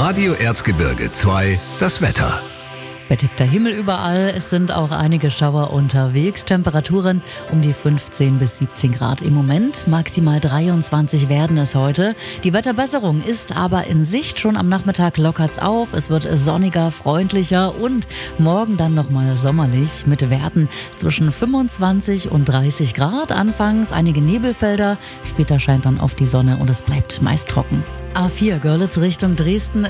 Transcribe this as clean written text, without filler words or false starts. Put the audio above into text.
Radio Erzgebirge 2, das Wetter. Bedeckter Himmel überall, es sind auch einige Schauer unterwegs. Temperaturen um die 15 bis 17 Grad im Moment. Maximal 23 werden es heute. Die Wetterbesserung ist aber in Sicht. Schon am Nachmittag lockert's auf. Es wird sonniger, freundlicher und morgen dann nochmal sommerlich mit Werten zwischen 25 und 30 Grad. Anfangs einige Nebelfelder, später scheint dann oft die Sonne und es bleibt meist trocken. A4 Görlitz Richtung Dresden.